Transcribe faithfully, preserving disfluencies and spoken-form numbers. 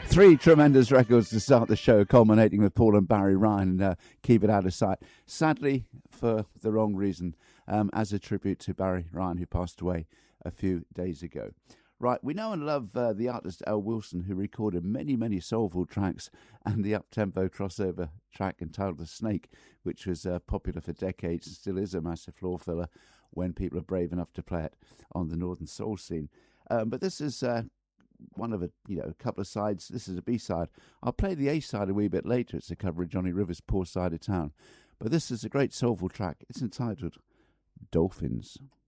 Three tremendous records to start the show, culminating with Paul and Barry Ryan, uh, Keep It Out of Sight. Sadly, for the wrong reason, um, as a tribute to Barry Ryan, who passed away a few days ago. Right, we know and love uh, the artist Al Wilson, who recorded many, many soulful tracks, and the up-tempo crossover track entitled The Snake, which was uh, popular for decades and still is a massive floor filler when people are brave enough to play it on the Northern Soul scene. Um, but this is uh, one of a you know a couple of sides. This is a B-side. I'll play the A-side a wee bit later. It's a cover of Johnny Rivers' Poor Side of Town. But this is a great soulful track. It's entitled Dolphins.